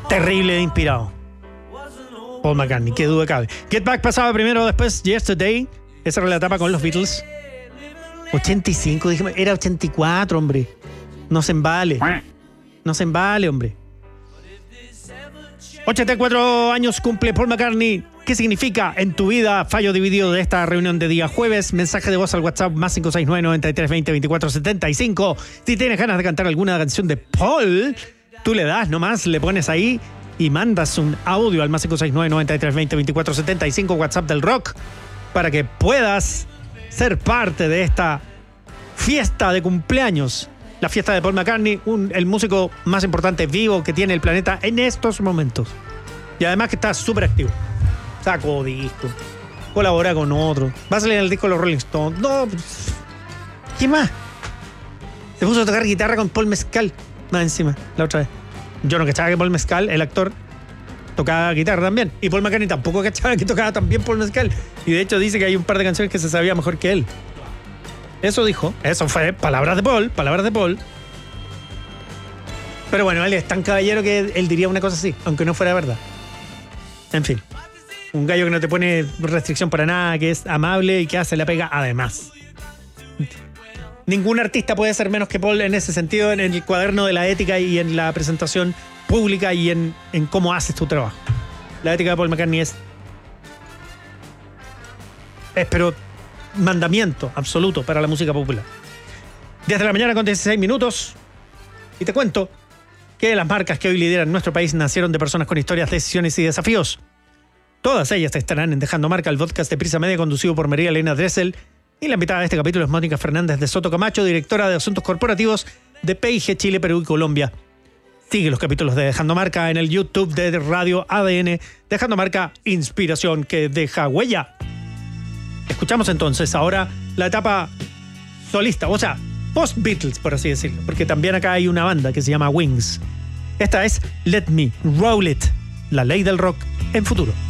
terrible de inspirado. Paul McCartney, qué duda cabe. Get Back pasaba primero, después Yesterday. Esa era la etapa con los Beatles. 85, dije, era 84, hombre. No se embale. No se embale, hombre. 84 años cumple Paul McCartney. ¿Qué significa en tu vida? Fallo dividido de esta reunión de día jueves. Mensaje de voz al WhatsApp más 569-9320-2475. Si tienes ganas de cantar alguna canción de Paul, tú le das nomás, le pones ahí y mandas un audio al más 569-9320-2475, WhatsApp del rock, para que puedas ser parte de esta fiesta de cumpleaños. La fiesta de Paul McCartney, el músico más importante vivo que tiene el planeta en estos momentos. Y además que está súper activo. Sacó disco, colabora con otro, va a salir en el disco de los Rolling Stones. No, ¿qué más? Se puso a tocar guitarra con Paul Mescal más encima, la otra vez. Yo no cachaba que Paul Mescal, el actor, tocaba guitarra también. Y Paul McCartney tampoco cachaba que tocaba también Paul Mescal. Y de hecho dice que hay un par de canciones que se sabía mejor que él. Eso dijo, eso fue palabras de Paul. Pero bueno, él es tan caballero que él diría una cosa así, aunque no fuera verdad. En fin, un gallo que no te pone restricción para nada, que es amable y que hace la pega además. Ningún artista puede ser menos que Paul en ese sentido, en el cuaderno de la ética y en la presentación pública y en cómo haces tu trabajo. La ética de Paul McCartney es pero mandamiento absoluto para la música popular. 10 de la mañana con 16 minutos. Y te cuento que las marcas que hoy lideran nuestro país nacieron de personas con historias, decisiones y desafíos. Todas ellas estarán en Dejando Marca, el podcast de Prisa Media conducido por María Elena Dressel. Y la invitada de este capítulo es Mónica Fernández de Soto Camacho, directora de Asuntos Corporativos de PIG Chile, Perú y Colombia. Sigue los capítulos de Dejando Marca en el YouTube de Radio ADN. Dejando Marca, inspiración que deja huella. Escuchamos entonces ahora la etapa solista, o sea, post-Beatles, por así decirlo, porque también acá hay una banda que se llama Wings. Esta es Let Me Roll It, la ley del rock en futuro.